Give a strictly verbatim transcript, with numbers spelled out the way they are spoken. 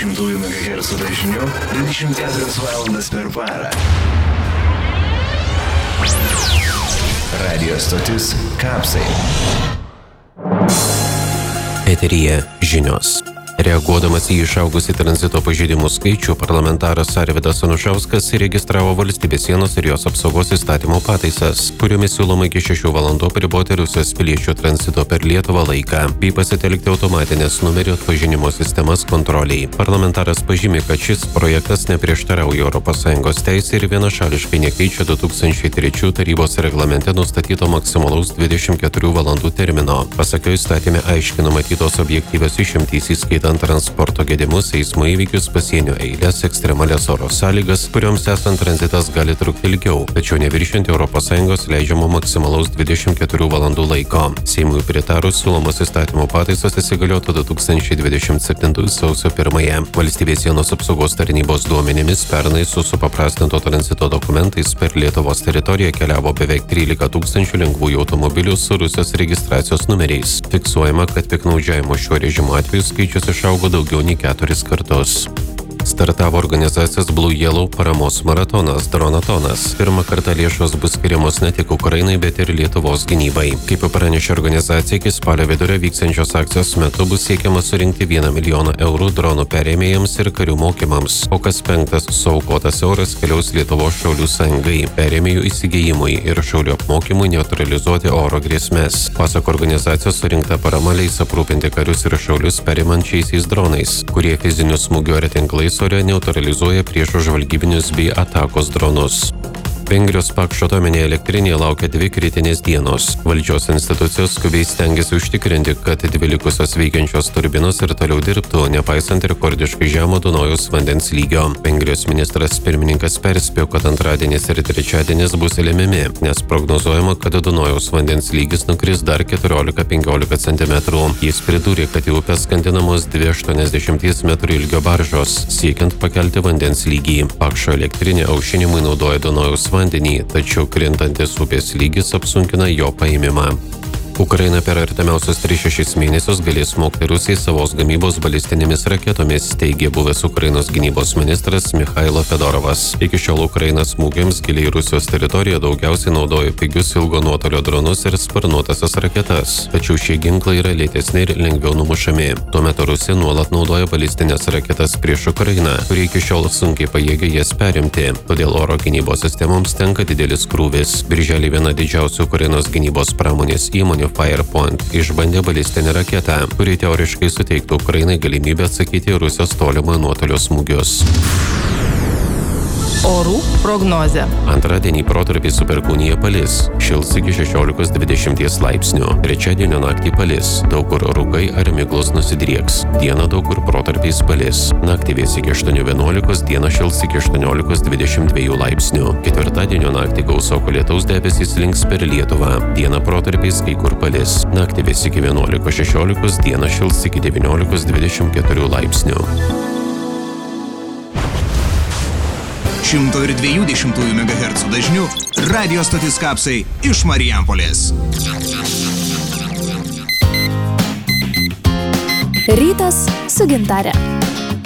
dvidešimt megahercų dažniu dvidešimt keturias valandas per parą. Radio stotis Kapsai. Eteryje žinios. Reaguodamas į išaugusį tranzito pažeidimų skaičių, parlamentaras Arvydas Anušauskas įregistravo valstybės sienos ir jos apsaugos įstatymo pataisas, kuriomis siūloma iki šešių valandų apriboti Rusijos piliečių tranzito per Lietuvą laiką, bei pasitelkti automatinės numerių atpažinimo sistemas kontroliai. Parlamentaras pažymi, kad šis projektas neprieštarauja Europos Sąjungos teisei ir vienašališkai nekeičia du tūkstančiai trečių tarybos reglamente nustatyto maksimalaus dvidešimt keturių valandų termino. Pasak jo, įstatyme aiškiai numatytos objektyvios išimtys, įskaitant transporto gedimus, eismo įvykius, pasienio eilės, ekstremalias oro sąlygas, kurioms esant tranzitas gali trukti ilgiau, tačiau neviršinti Europos Sąjungos leidžiamo maksimalaus dvidešimt keturių valandų laiko. Seimui pritarus siūlomos įstatymo pataisos įsigaliotų du tūkstančiai dvidešimt septintųjų sausio pirmąją. Valstybės sienos apsaugos tarnybos duomenimis pernai su supaprastinto tranzito dokumentais per Lietuvos teritoriją keliavo beveik trylika tūkstančių lengvųjų automobilių su Rusijos registracijos numeriais. Fiksuojama, kad piktnaudžiavimo šiuo režimu atveju skaičius išaugo daugiau nei keturis kartus. Startavo organizacijos Blue Yellow paramos maratonas Dronatonas. Pirmą kartą lėšos bus skiriamos ne tik Ukrainai, bet ir Lietuvos gynybai. Kaip pranešė organizacija, iki spalio vidurio vyksiančios akcijos metu bus siekiama surinkti vieną milijoną eurų dronų perėmėjams ir karių mokymams, o kas penktas suaukotas euras keliaus Lietuvos šaulių sąjungai, perėmėjų įsigijimui ir šaulių apmokymui neutralizuoti oro grėsmės. Pasak organizacijos, surinkta parama leis aprūpinti karius ir šaulius perimančiaisiais dronais, kurie fizinių smūgių ar tinklais ore neutralizuoja priešo žvalgybinius bei atakos dronus. Vengrijos Pakšto atominėje elektrinėje laukia dvi kritinės dienos. Valdžios institucijos skubiai stengiasi užtikrinti, kad dvi likusios veikiančios turbinos ir toliau dirbtų, nepaisant rekordiškai žemo Dunojaus vandens lygio. Vengrijos ministras pirmininkas perspėjo, kad antradienis ir trečiadienis bus lemiami, nes prognozuojama, kad Dunojaus vandens lygis nukris dar keturiolika penkiolika centimetrų. Jis pridūrė, kad į upę skandinamos dvi aštuoniasdešimties metrų ilgio baržos, siekiant pakelti vandens lygį. Pakšto elektrinė aušinimui naudoja Dunojaus vandenį, tačiau krintantis upės lygis apsunkina jo paėmimą. Ukraina per artimiausius tris šešis mėnesius galės smogti Rusijai savos gamybos balistinėmis raketomis, teigė buvęs Ukrainos gynybos ministras Mikhailo Fedorovas. Iki šiol Ukraina smūgiams giliai Rusijos teritoriją daugiausiai naudojo pigius ilgo nuotolio dronus ir sparnuotasias raketas, tačiau šie ginklai yra lėtesni ir lengviau numušami. Tuo metu Rusija nuolat naudoja balistinės raketas prieš Ukrainą, kurie iki šiol sunkiai pajėgia jas perimti, todėl oro gynybos sistemoms tenka didelis krūvis. Birželį viena didžiausių Ukrainos gynybos pramonės įmonių Firepoint išbandė balistinę raketą, kuri teoriškai suteiktų Ukrainai galimybę atsakyti Rusijos tolimo nuotolio smūgius. Orų prognozė. Antradienį protarpiais su perkūnija palis, šils iki šešiolikos dvidešimties laipsnių. Trečiadienio naktį palis, daug kur rūkai ar miglos nusidrieks. Dieną daug kur protarpiais palis. Naktį vės iki aštuonių vienuolikos, dieną šils iki aštuoniolikos dvidešimt dviejų laipsnių. Ketvirtadienio naktį gausoko lietaus debesys slinks per Lietuvą. Dieną protarpiais kai kur palis. Naktį vės iki vienuolikos šešiolikos, dieną šils iki devyniolikos dvidešimt keturių laipsnių. šimto dviejų dešimtųjų megahercų dažniu radio stotis Kapsai iš Marijampolės. Rytas su gintare.